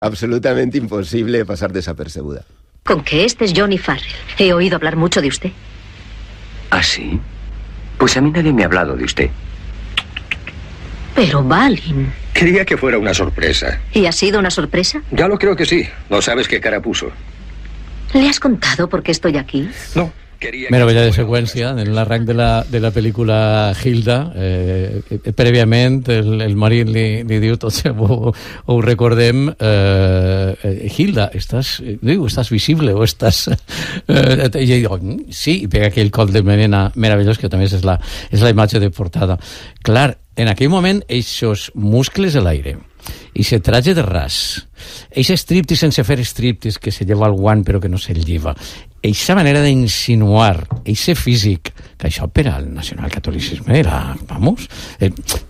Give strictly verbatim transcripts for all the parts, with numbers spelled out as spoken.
absolutamente imposible pasar desapercebida. Con que este es Johnny Farrell. He oído hablar mucho de usted. ¿Ah, sí? Pues a mí nadie me ha hablado de usted. Pero Balin... Quería que fuera una sorpresa. ¿Y ha sido una sorpresa? Ya lo creo que sí. No sabes qué cara puso. ¿Le has contado por qué estoy aquí? No. Meravella de seqüència en l'arranc de, la, de la pel·lícula Hilda. Eh, eh, prèviament el, el marit li, li diu, tots ho, ho recordem, eh, Hilda, estàs, diu, estàs visible o estàs... Eh, i ell diu, sí, i pega aquell col de melena meravellós que també és la, és la imatge de portada. Clar, en aquell moment, eixos muscles a l'aire, i se traje de ras, eixe striptease sense fer striptease, que se lleva el guant però que no se'l lleva, eixa manera d'insinuar, eixe físic, que això per al nacionalcatolicisme era, vamos, eh,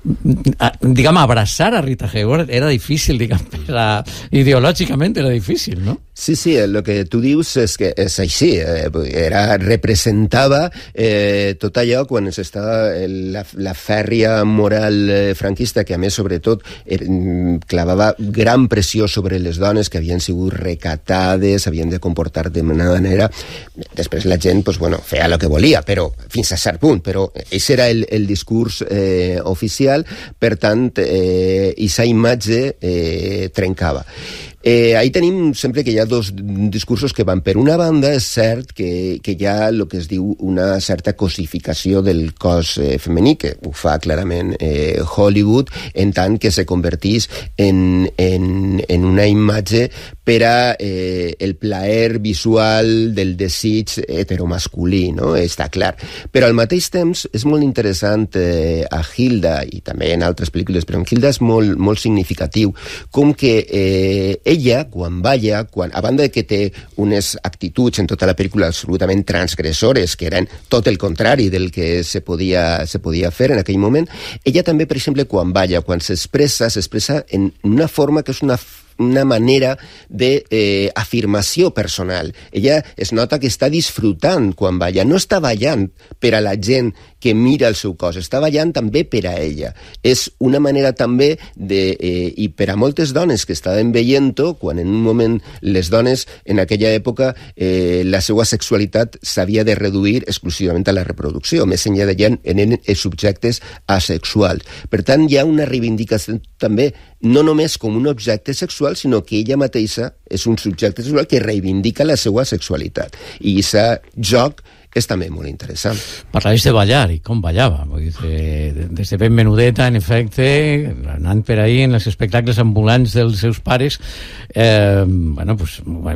diguem, abraçar a Rita Hayworth era difícil, diguem, per a, ideològicament era difícil, no? Sí, sí, el que tu dius és que és així, eh, era, representava eh, tot allò quan s'estava la, la fèrria moral eh, franquista, que a més, sobretot, eh, clavava gran pressió sobre les dones que havien sigut recatades, havien de comportar de manera... Després la gent, pues, bueno, feia el que volia, però fins a cert punt, però aquest era el, el discurs eh, oficial, per tant, eh, aquesta imatge eh, trencava. Eh, ahí tenim sempre que hi ha dos discursos que van. Per una banda, és cert que, que hi ha el que es diu una certa cosificació del cos eh, femení, que ho fa clarament eh, Hollywood, en tant que se convertís en, en, en una imatge per a eh, el plaer visual del desig heteromasculí, no? Està clar. Però al mateix temps és molt interessant eh, a Hilda, i també en altres pel·lícules, però en Hilda és molt, molt significatiu, com que eh, ella, quan balla, quan, a banda de que té unes actituds en tota la pel·lícula absolutament transgressores, que eren tot el contrari del que se podia, se podia fer en aquell moment, ella també, per exemple, quan balla, quan s'expressa, s'expressa en una forma que és una una manera d'afirmació eh, personal. Ella es nota que està disfrutant quan balla. No està ballant per a la gent que mira el seu cos, està ballant també per a ella. És una manera també de... Eh, i per a moltes dones que estaven veient-ho, quan en un moment les dones en aquella època eh, la seva sexualitat s'havia de reduir exclusivament a la reproducció, més enllà de gent eren subjectes asexuals. Per tant, hi ha una reivindicació també, no només com un objecte sexual, sinó que ella mateixa és un subjecte sexual que reivindica la seva sexualitat. I aquest joc és també molt interessant. Parlaves de ballar i com ballava. Vull dir, des de ben menudeta, en efecte, anant per ahí en els espectacles ambulants dels seus pares, eh, bueno, pues,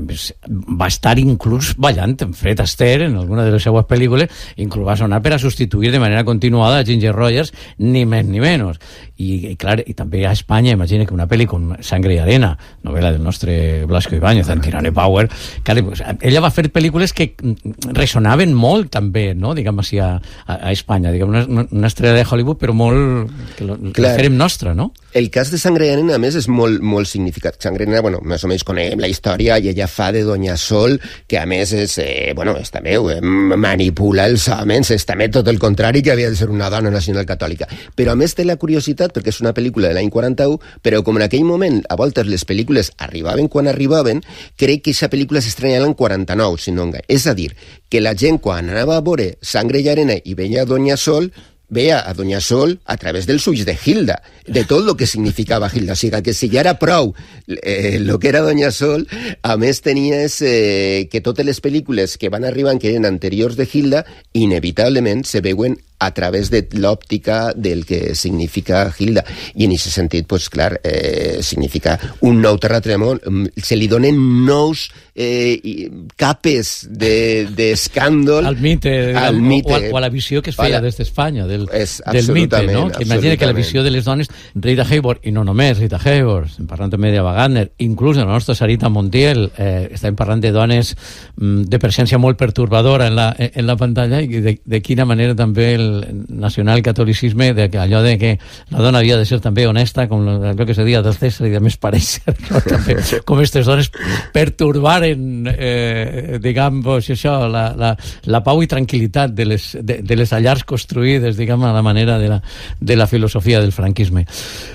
va estar inclús ballant en Fred Astaire, en alguna de les seues pel·lícules, inclús va sonar per a substituir de manera continuada a Ginger Rogers, ni més ni menys. I, i clar, i també a Espanya, imagina que una pel·li com Sangre i Arena, novel·la del nostre Blasco Ibáñez, en Tyranny Power, clar, pues, ella va fer pel·lícules que resonaven molt també, no? Diguem així, a, a Espanya, diguem, una, una estrella de Hollywood, però molt que lo, la fèrem nostra, no? El cas de Sangre i Arena, a més, és molt, molt significatiu. Sangre i Arena, bueno, més o menys coneguem la història, i ella fa de Doña Sol, que a més és, eh, bueno, és també eh, manipula els homes, és també tot el contrari, que havia de ser una dona nacional catòlica. Però a més té la curiositat, perquè és una pel·lícula de l'any quaranta-u, però com en aquell moment, a voltes les pel·lícules arribaven quan arribaven, crec que aquesta pel·lícula s'estrenya l'any quaranta-nou, si no enganyo. És a dir, que la gent quan anava a veure Sangre i Arena i veia Doña Sol, veia a Doña Sol a través dels ulls de Hilda, de tot el que significava Hilda. O sigui, que si ja era prou eh, el que era Doña Sol, a més tenies eh, que totes les pel·lícules que van arribant, que eren anteriors de Hilda, inevitablement se veuen a través de l'òptica del que significa Hilda. I en aquest sentit, pues, clar, eh, significa un nou terratrèmol. Se li donen nous eh, capes d'escàndol de, al mite, al mite. O, a, o a la visió que es feia des d'Espanya del, és, del mite, no? Que imagina que la visió de les dones, Rita Hayworth, i no només Rita Hayworth, estem parlant també d'Ava Gardner, inclús de la nostra Sarita Montiel, eh, estem parlant de dones mm, de presència molt pertorbadora en la, en la pantalla, i de, de quina manera també el nacionalcatolicisme, de que allò de que la dona havia de ser també honesta, com allò que se dia del César i de més parèixer, no? També, com aquestes dones pertorbaren eh, diguem, pues, això, la, la, la pau i tranquil·litat de les, de, de les allars construïdes, diguem, a la manera de la, de la filosofia del franquisme.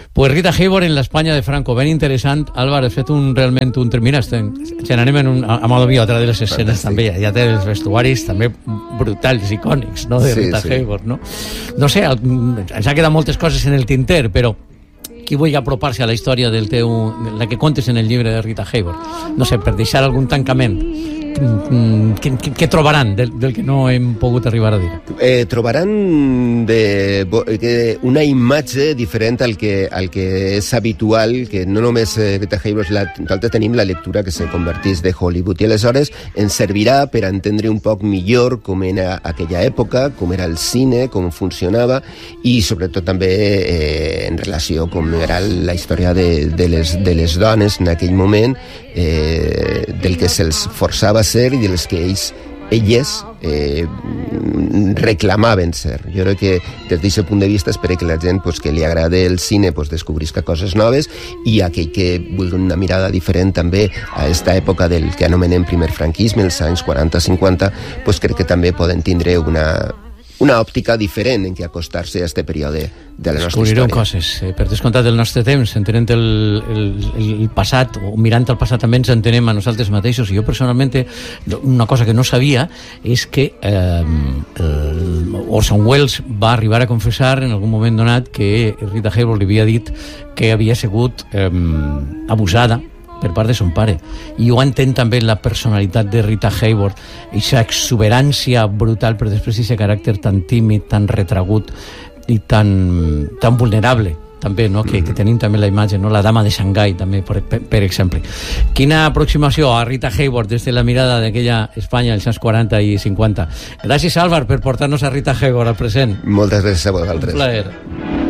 Pues Rita Hayworth en l'Espanya de Franco, ben interessant. Álvaro, has fet un, realment un... Mira, estem, ja n'anem en un, a modo mío, otra de les escenes també, ja té els vestuaris també brutals, icònics, no?, de Rita sí, sí. Hayworth, no? No sé, ens ha quedat moltes coses en el tinter, però qui vulgui apropar-se a la història del teu, la que contes en el llibre de Rita Hayworth, no sé, per deixar algun tancament, què, què, què trobaran del, del que no hem pogut arribar a dir? Eh, trobaran de, de una imatge diferent al que, al que és habitual, que no només Rita Hayworth, la, nosaltres tenim la lectura que se convertís de Hollywood, i aleshores ens servirà per entendre un poc millor com era aquella època, com era el cine, com funcionava, i sobretot també eh, en relació com era la història de, de, les, de les dones en aquell moment, eh, del que se'ls forçava a ser i dels que ells, elles eh, reclamaven ser. Jo crec que des d'aquest punt de vista espero que la gent pues, que li agrada el cine pues, descobrisca coses noves, i aquell que vulgui una mirada diferent també a aquesta època del que anomenem primer franquisme, els anys quaranta cinquanta, pues, crec que també poden tindre una una òptica diferent en què acostar-se a aquest període de la nostra història. Descobrirem coses. Eh, per descomptat del nostre temps, entenent el, el, el passat, o mirant el passat també ens entenem a nosaltres mateixos, i jo personalment una cosa que no sabia és que eh, Orson Welles va arribar a confessar en algun moment donat que Rita Hayworth li havia dit que havia sigut eh, abusada per part de son pare, i ho entén també la personalitat de Rita Hayworth, aquesta exuberància brutal, però després aquest caràcter tan tímid, tan retragut i tan, tan vulnerable també, no? que, que tenim també la imatge, no? La dama de Xangai també, per, per, per exemple. Quina aproximació a Rita Hayworth des de la mirada d'aquella Espanya als anys quaranta i cinquanta. Gràcies, Álvar, per portar-nos a Rita Hayworth al present. Moltes gràcies a vosaltres. Un plaer.